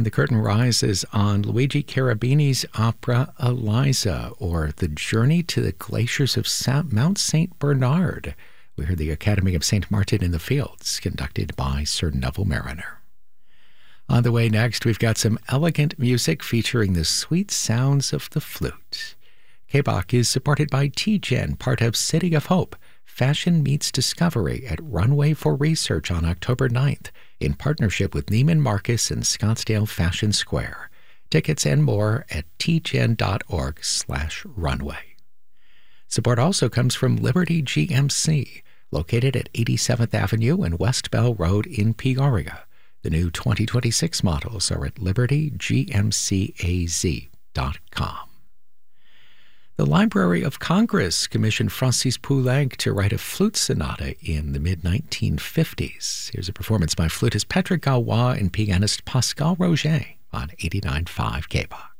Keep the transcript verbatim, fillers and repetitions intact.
And the curtain rises on Luigi Cherubini's opera Eliza, or The Journey to the Glaciers of Mount Saint Bernard. We heard the Academy of Saint Martin in the Fields, conducted by Sir Neville Mariner. On the way next, we've got some elegant music featuring the sweet sounds of the flute. K B O C is supported by T Gen, part of City of Hope. Fashion Meets Discovery at Runway for Research on October ninth in partnership with Neiman Marcus and Scottsdale Fashion Square. Tickets and more at tgen.org slash runway. Support also comes from Liberty G M C, located at eighty-seventh Avenue and West Bell Road in Peoria. The new twenty twenty-six models are at liberty g m c a z dot com. The Library of Congress commissioned Francis Poulenc to write a flute sonata in the mid nineteen fifties. Here's a performance by flutist Patrick Galois and pianist Pascal Roger on eighty-nine point five K B O C.